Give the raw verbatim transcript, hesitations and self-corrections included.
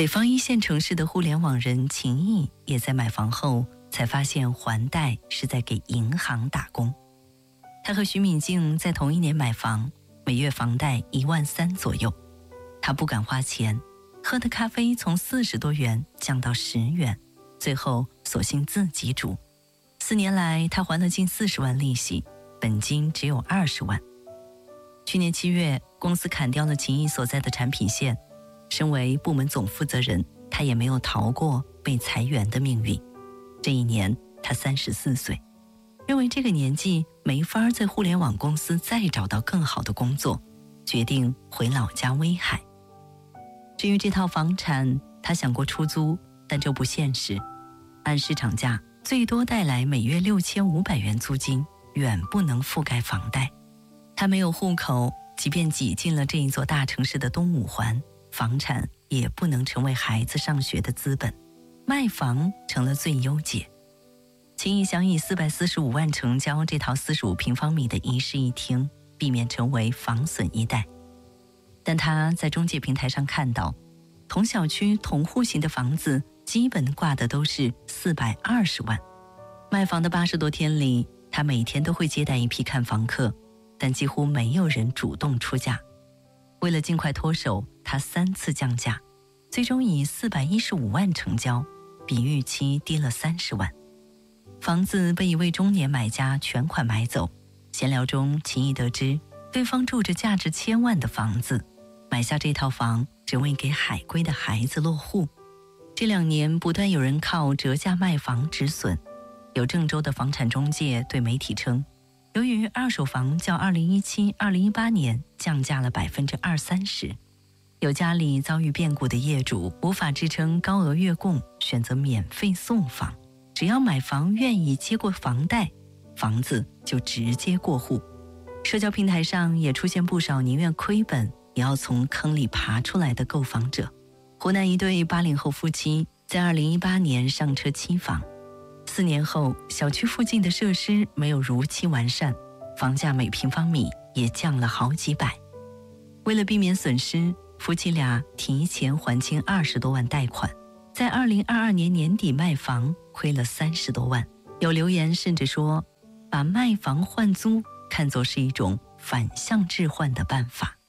北方一线城市的互联网人秦毅也在买房后才发现还贷是在给银行打工。他和徐敏静在同一年买房，每月房贷一万三左右。他不敢花钱，喝的咖啡从四十多元降到十元，最后索性自己煮。四年来，他还了近四十万利息，本金只有二十万。去年七月，公司砍掉了秦毅所在的产品线。身为部门总负责人，他也没有逃过被裁员的命运。这一年，他三十四岁，认为这个年纪没法在互联网公司再找到更好的工作，决定回老家威海。至于这套房产，他想过出租，但这不现实。按市场价，最多带来每月六千五百元租金，远不能覆盖房贷。他没有户口，即便挤进了这一座大城市的东五环，房产也不能成为孩子上学的资本，卖房成了最优解。秦毅想以四百四十五万成交这套四十五平方米的一室一厅，避免成为房损一代。但他在中介平台上看到，同小区同户型的房子基本挂的都是四百二十万。卖房的八十多天里，他每天都会接待一批看房客，但几乎没有人主动出价。为了尽快脱手，他三次降价，最终以四百一十五万成交，比预期低了三十万。房子被一位中年买家全款买走。闲聊中，秦毅得知对方住着价值千万的房子，买下这套房只为给海归的孩子落户。这两年不断有人靠折价卖房止损。有郑州的房产中介对媒体称，由于二手房较二零一七、二零一八年降价了百分之二三十，有家里遭遇变故的业主无法支撑高额月供，选择免费送房。只要买房愿意接过房贷，房子就直接过户。社交平台上也出现不少宁愿亏本也要从坑里爬出来的购房者。湖南一对八零后夫妻在二零一八年上车期房，四年后小区附近的设施没有如期完善，房价每平方米也降了好几百。为了避免损失，夫妻俩提前还清二十多万贷款，在二零二二年年底卖房亏了三十多万。有留言甚至说，把卖房换租看作是一种反向置换的办法。